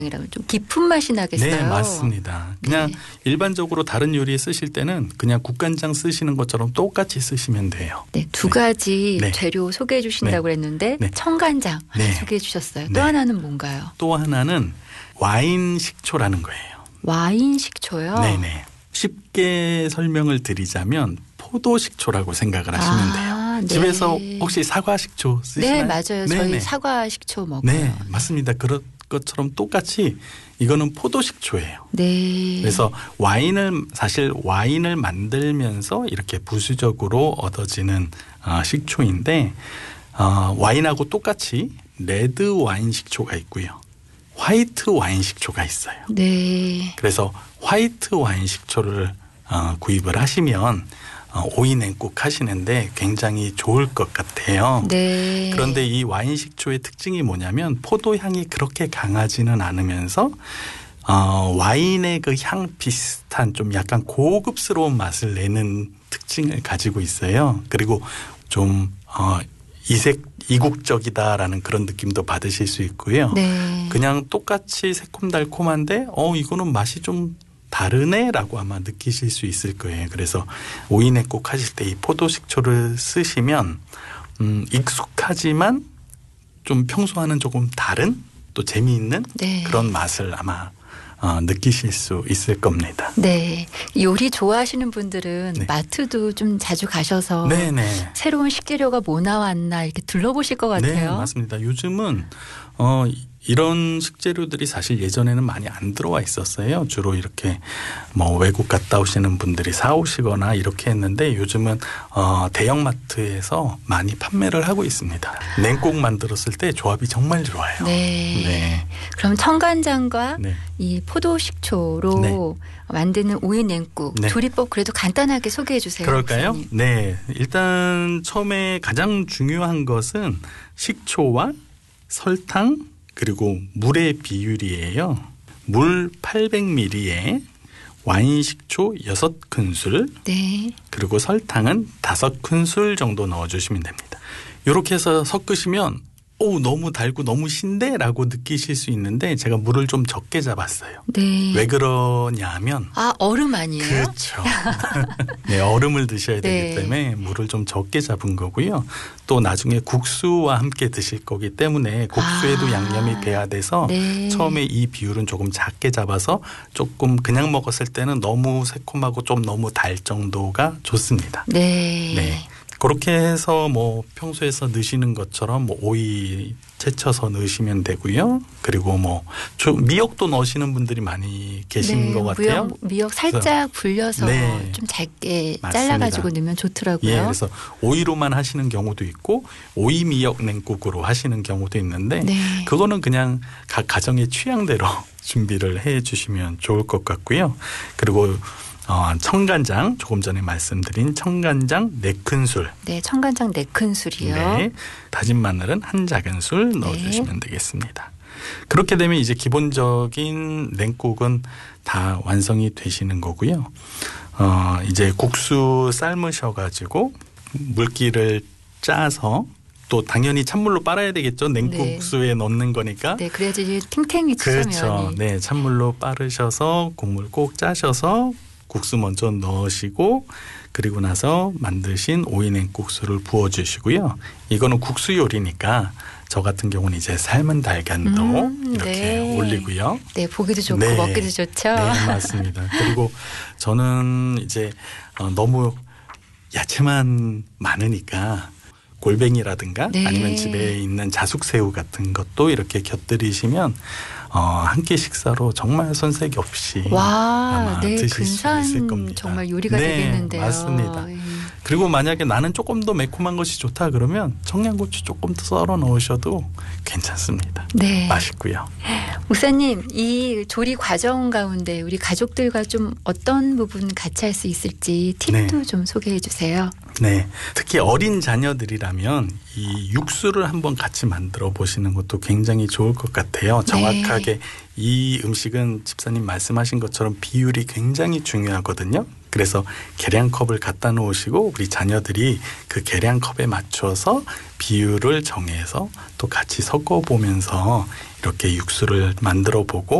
좀 깊은 맛이 나겠어요. 네, 맞습니다. 그냥 네. 일반적으로 다른 요리에 쓰실 때는 그냥 국간장 쓰시는 것처럼 똑같이 쓰시면 돼요. 네, 두 가지 네. 재료 소개해 주신다고 그랬는데 네. 청간장 네. 소개해 주셨어요. 또 네. 하나는 뭔가요? 또 하나는 와인 식초라는 거예요. 와인 식초요? 네네. 쉽게 설명을 드리자면 포도 식초라고 생각을 하시면 돼요. 네. 집에서 혹시 사과 식초 쓰시나요? 네, 맞아요. 저희 네네. 사과 식초 먹어요. 네, 맞습니다. 그런 것처럼 똑같이 이거는 포도 식초예요. 네. 그래서 사실 와인을 만들면서 이렇게 부수적으로 얻어지는 식초인데 와인하고 똑같이 레드 와인 식초가 있고요. 화이트 와인 식초가 있어요. 네. 그래서 화이트 와인 식초를 구입을 하시면 오이 냉국 하시는데 굉장히 좋을 것 같아요. 네. 그런데 이 와인 식초의 특징이 뭐냐면 포도 향이 그렇게 강하지는 않으면서 와인의 그 향 비슷한 좀 약간 고급스러운 맛을 내는 특징을 가지고 있어요. 그리고 좀 이국적이다라는 그런 느낌도 받으실 수 있고요. 네. 그냥 똑같이 새콤달콤한데 이거는 맛이 좀 다르네라고 아마 느끼실 수 있을 거예요. 그래서 오이 냉국 하실 때 이 포도 식초를 쓰시면 익숙하지만 좀 평소와는 조금 다른 또 재미있는 네. 그런 맛을 아마 느끼실 수 있을 겁니다. 네. 요리 좋아하시는 분들은 네. 마트도 좀 자주 가셔서 네네. 새로운 식재료가 뭐 나왔나 이렇게 둘러보실 것 네, 같아요. 맞습니다. 요즘은 이런 식재료들이 사실 예전에는 많이 안 들어와 있었어요. 주로 이렇게 뭐 외국 갔다 오시는 분들이 사오시거나 이렇게 했는데 요즘은 대형마트에서 많이 판매를 하고 있습니다. 냉국 만들었을 때 조합이 정말 좋아요. 네. 네. 그럼 청간장과 네. 이 포도 식초로 네. 만드는 오이 냉국 네. 조리법 그래도 간단하게 소개해 주세요. 그럴까요? 목사님. 네. 일단 처음에 가장 중요한 것은 식초와 설탕 그리고 물의 비율이에요. 물 800ml에 와인 식초 6큰술 네. 그리고 설탕은 5큰술 정도 넣어주시면 됩니다. 이렇게 해서 섞으시면 너무 달고 너무 신데 라고 느끼실 수 있는데 제가 물을 좀 적게 잡았어요. 네. 왜 그러냐 하면 얼음 아니에요? 그렇죠. 네, 얼음을 드셔야 되기 네. 때문에 물을 좀 적게 잡은 거고요. 또 나중에 국수와 함께 드실 거기 때문에 국수에도 양념이 배야 돼서 네. 처음에 이 비율은 조금 작게 잡아서 조금 그냥 먹었을 때는 너무 새콤하고 좀 너무 달 정도가 좋습니다. 네. 네. 그렇게 해서 뭐 평소에서 넣으시는 것처럼 뭐 오이 채쳐서 넣으시면 되고요. 그리고 뭐 미역도 넣으시는 분들이 많이 계신 것 같아요. 미역 살짝 불려서 네. 좀 작게 맞습니다. 잘라가지고 넣으면 좋더라고요. 예, 그래서 오이로만 하시는 경우도 있고 오이 미역 냉국으로 하시는 경우도 있는데 네. 그거는 그냥 각 가정의 취향대로 준비를 해 주시면 좋을 것 같고요. 그리고 청간장 조금 전에 말씀드린 청간장 4큰술. 네, 청간장 4큰술이요. 네, 다진 마늘은 1작은술 넣어주시면 되겠습니다. 그렇게 되면 이제 기본적인 냉국은 다 완성이 되시는 거고요. 이제 국수 삶으셔가지고 물기를 짜서 또 당연히 찬물로 빨아야 되겠죠. 냉국수에 넣는 거니까. 네, 그래야지 탱탱이죠. 그렇죠. 네, 찬물로 빠르셔서 국물 꼭 짜셔서 국수 먼저 넣으시고 그리고 나서 만드신 오이 냉국수를 부어주시고요. 이거는 국수 요리니까 저 같은 경우는 이제 삶은 달걀도 이렇게 네. 올리고요. 네, 보기도 좋고 네. 먹기도 좋죠. 네, 맞습니다. 그리고 저는 이제 너무 야채만 많으니까 골뱅이라든가 네. 아니면 집에 있는 자숙새우 같은 것도 이렇게 곁들이시면 한 끼 식사로 정말 손색이 없이 아마 네, 드실 수 있을 근사한 겁니다. 정말 요리가 네, 되겠는데요. 맞습니다. 그리고 만약에 나는 조금 더 매콤한 것이 좋다 그러면 청양고추 조금 더 썰어 넣으셔도 괜찮습니다. 네. 맛있고요. 목사님, 이 조리 과정 가운데 우리 가족들과 좀 어떤 부분 같이 할 수 있을지 팁도 네. 좀 소개해 주세요. 네, 특히 어린 자녀들이라면 이 육수를 한번 같이 만들어 보시는 것도 굉장히 좋을 것 같아요. 정확하게 이 음식은 집사님 말씀하신 것처럼 비율이 굉장히 중요하거든요. 그래서 계량컵을 갖다 놓으시고 우리 자녀들이 그 계량컵에 맞춰서 비율을 정해서 또 같이 섞어 보면서 이렇게 육수를 만들어 보고